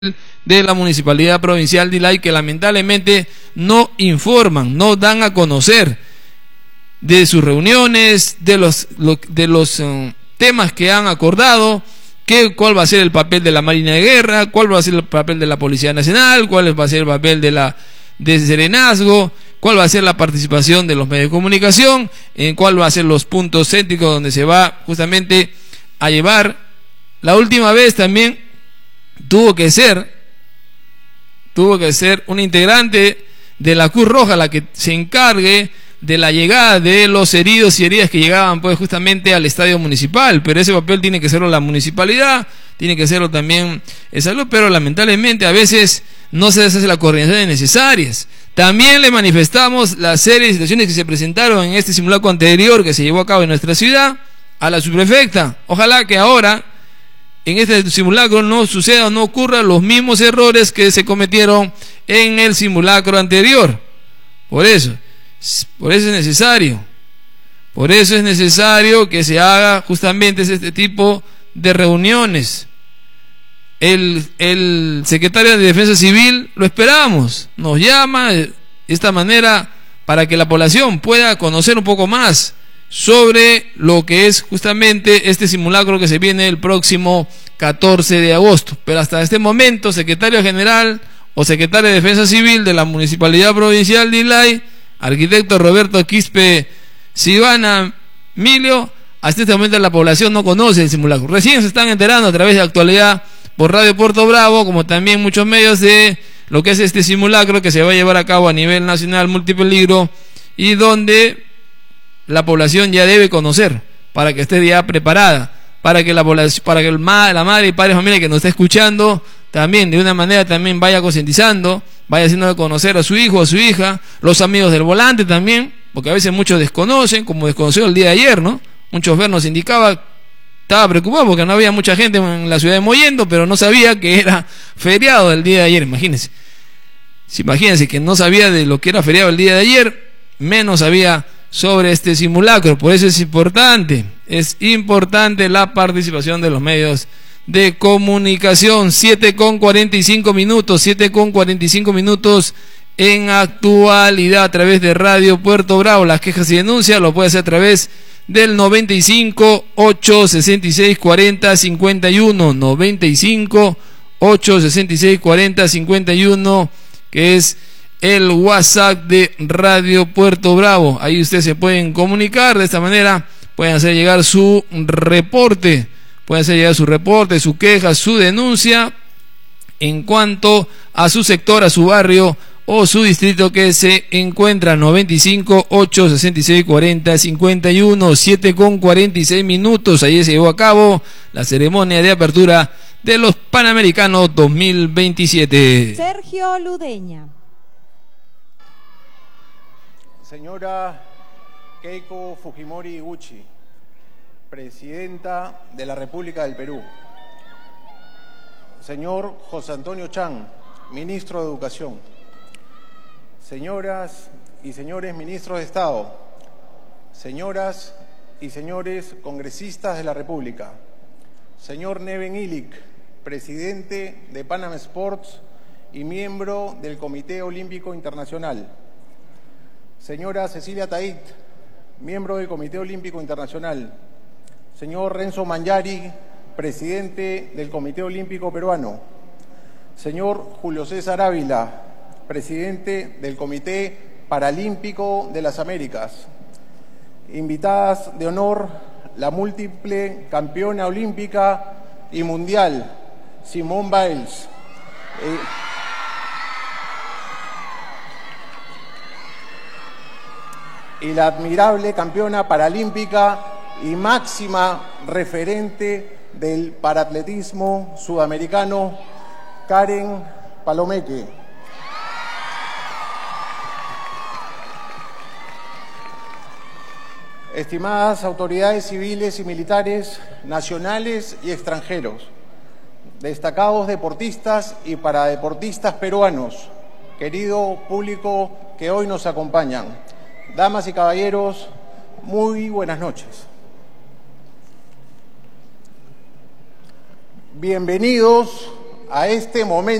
de la Municipalidad Provincial de Islay, que lamentablemente no informan, no dan a conocer de sus reuniones, de los temas que han acordado, cuál va a ser el papel de la Marina de Guerra, cuál va a ser el papel de la Policía Nacional, cuál va a ser el papel de Serenazgo, cuál va a ser la participación de los medios de comunicación, en cuál va a ser los puntos céntricos donde se va justamente a llevar. La última vez también tuvo que ser un integrante de la Cruz Roja la que se encargue de la llegada de los heridos y heridas que llegaban pues justamente al estadio municipal, pero ese papel tiene que hacerlo la municipalidad, tiene que hacerlo también el salud, pero lamentablemente a veces no se hace las coordinaciones necesarias. También le manifestamos la serie de situaciones que se presentaron en este simulacro anterior que se llevó a cabo en nuestra ciudad a la subprefecta. Ojalá que ahora en este simulacro no suceda o no ocurran los mismos errores que se cometieron en el simulacro anterior. Por eso es necesario que se haga justamente este tipo de reuniones. El secretario de Defensa Civil lo esperamos, nos llama de esta manera para que la población pueda conocer un poco más sobre lo que es justamente este simulacro que se viene el próximo 14 de agosto. Pero hasta este momento, secretario general o secretario de Defensa Civil de la Municipalidad Provincial de Islay, arquitecto Roberto Quispe Sivana Milio, hasta este momento la población no conoce el simulacro. Recién se están enterando a través de Actualidad por Radio Puerto Bravo, como también muchos medios, de lo que es este simulacro que se va a llevar a cabo a nivel nacional multipeligro y donde la población ya debe conocer para que esté ya preparada, para que la madre y padre de familia que nos está escuchando también de una manera también vaya concientizando, vaya haciendo conocer a su hijo o a su hija, los amigos del volante también, porque a veces muchos desconocen, como desconoció el día de ayer, ¿no? Un chofer nos indicaba, estaba preocupado porque no había mucha gente en la ciudad de Mollendo, pero no sabía que era feriado el día de ayer. Imagínense que no sabía de lo que era feriado el día de ayer, menos sabía sobre este simulacro. Por eso es importante la participación de los medios de comunicación. 7:45 minutos en Actualidad a través de Radio Puerto Bravo. Las quejas y denuncias lo puede hacer a través del 95 866 40 51, 95 866 40 51, que es el WhatsApp de Radio Puerto Bravo. Ahí ustedes se pueden comunicar de esta manera, pueden hacer llegar su reporte, su queja, su denuncia en cuanto a su sector, a su barrio o su distrito que se encuentra. 95 866 40 51, 7:46 minutos. Ayer se llevó a cabo la ceremonia de apertura de los Panamericanos 2027. Sergio Ludeña. Señora Keiko Fujimori Iguchi, Presidenta de la República del Perú. Señor José Antonio Chang, Ministro de Educación. Señoras y señores ministros de Estado, señoras y señores congresistas de la República, señor Neven Ilic, Presidente de Panam Sports y miembro del Comité Olímpico Internacional. Señora Cecilia Tait, miembro del Comité Olímpico Internacional. Señor Renzo Mangiari, presidente del Comité Olímpico Peruano. Señor Julio César Ávila, presidente del Comité Paralímpico de las Américas. Invitadas de honor, la múltiple campeona olímpica y mundial, Simone Biles. Y la admirable campeona paralímpica y máxima referente del paratletismo sudamericano, Karen Palomeque. Estimadas autoridades civiles y militares, nacionales y extranjeros, destacados deportistas y paradeportistas peruanos, querido público que hoy nos acompañan, damas y caballeros, muy buenas noches. Bienvenidos a este momento